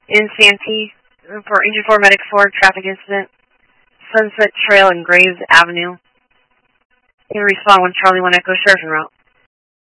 in Santee for Engine 4 Medic 4 traffic incident, Sunset Trail and Graves Avenue. You can respond when Charlie 1 Echo Sheriff en route.